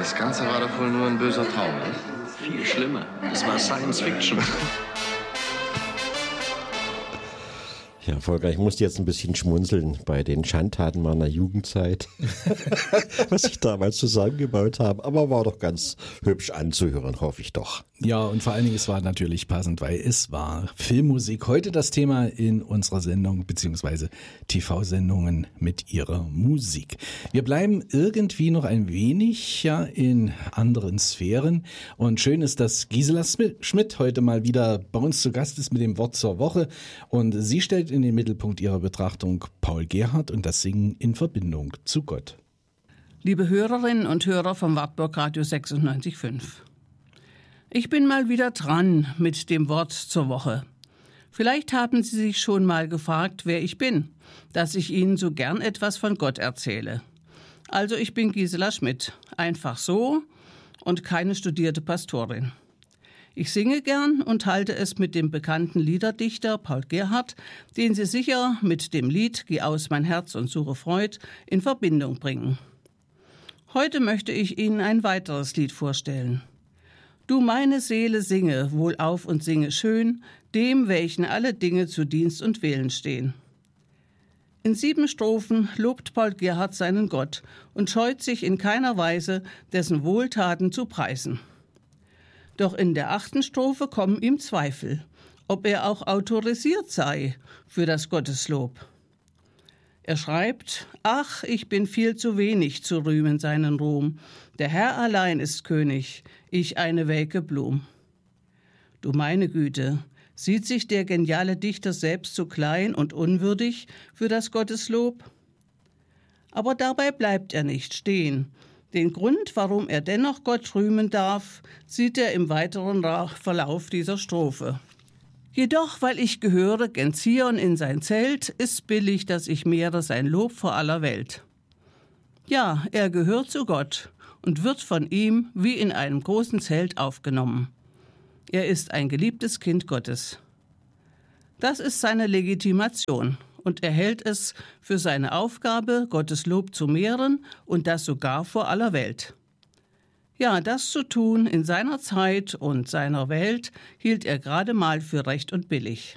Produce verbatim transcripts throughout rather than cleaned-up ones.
Das Ganze war doch wohl nur ein böser Traum, ne? Viel schlimmer. Es war Science Fiction. Ja, Volker, ich musste jetzt ein bisschen schmunzeln bei den Schandtaten meiner Jugendzeit, was ich damals zusammengebaut habe. Aber war doch ganz hübsch anzuhören, hoffe ich doch. Ja, und vor allen Dingen, es war natürlich passend, weil es war Filmmusik. Heute das Thema in unserer Sendung, beziehungsweise T V-Sendungen mit ihrer Musik. Wir bleiben irgendwie noch ein wenig ja in anderen Sphären. Und schön ist, dass Gisela Schmidt heute mal wieder bei uns zu Gast ist mit dem Wort zur Woche. Und sie stellt in den Mittelpunkt ihrer Betrachtung Paul Gerhardt und das Singen in Verbindung zu Gott. Liebe Hörerinnen und Hörer vom Wartburg Radio sechsundneunzig Komma fünf. Ich bin mal wieder dran mit dem Wort zur Woche. Vielleicht haben Sie sich schon mal gefragt, wer ich bin, dass ich Ihnen so gern etwas von Gott erzähle. Also ich bin Gisela Schmidt, einfach so und keine studierte Pastorin. Ich singe gern und halte es mit dem bekannten Liederdichter Paul Gerhardt, den Sie sicher mit dem Lied Geh aus mein Herz und suche Freud in Verbindung bringen. Heute möchte ich Ihnen ein weiteres Lied vorstellen. Du meine Seele singe, wohlauf und singe schön, dem, welchen alle Dinge zu Dienst und Willen stehen. In sieben Strophen lobt Paul Gerhardt seinen Gott und scheut sich in keiner Weise, dessen Wohltaten zu preisen. Doch in der achten Strophe kommen ihm Zweifel, ob er auch autorisiert sei für das Gotteslob. Er schreibt, ach, ich bin viel zu wenig zu rühmen seinen Ruhm. Der Herr allein ist König, ich eine welke Blum. Du meine Güte, sieht sich der geniale Dichter selbst zu klein und unwürdig für das Gotteslob? Aber dabei bleibt er nicht stehen. Den Grund, warum er dennoch Gott rühmen darf, sieht er im weiteren Verlauf dieser Strophe. Jedoch, weil ich gehöre gen Zion in sein Zelt, ist billig, dass ich mehre sein Lob vor aller Welt. Ja, er gehört zu Gott und wird von ihm wie in einem großen Zelt aufgenommen. Er ist ein geliebtes Kind Gottes. Das ist seine Legitimation. Und er hält es für seine Aufgabe, Gottes Lob zu mehren und das sogar vor aller Welt. Ja, das zu tun in seiner Zeit und seiner Welt hielt er gerade mal für recht und billig.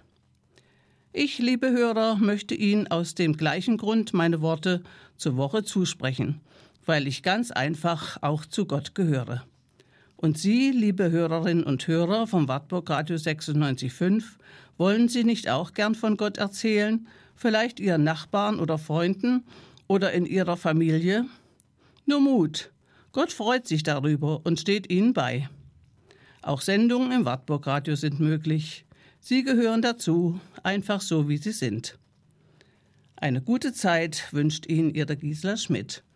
Ich, liebe Hörer, möchte Ihnen aus dem gleichen Grund meine Worte zur Woche zusprechen, weil ich ganz einfach auch zu Gott gehöre. Und Sie, liebe Hörerinnen und Hörer vom Wartburg Radio sechsundneunzig Komma fünf, wollen Sie nicht auch gern von Gott erzählen? Vielleicht Ihren Nachbarn oder Freunden oder in Ihrer Familie? Nur Mut, Gott freut sich darüber und steht Ihnen bei. Auch Sendungen im Wartburg Radio sind möglich. Sie gehören dazu, einfach so wie Sie sind. Eine gute Zeit wünscht Ihnen Ihre Gisela Schmidt.